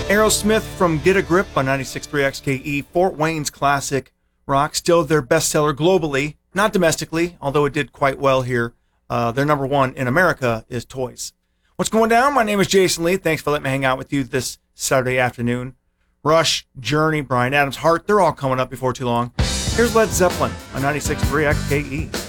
Aerosmith from Get a Grip on 96.3 XKE, Fort Wayne's classic rock, still their bestseller globally, not domestically, although it did quite well here. Their number one in America is Toys. What's going down? My name is Jason Lee. Thanks for letting me hang out with you this Saturday afternoon. Rush, Journey, Bryan Adams, Heart, they're all coming up before too long. Here's Led Zeppelin on 96.3 XKE.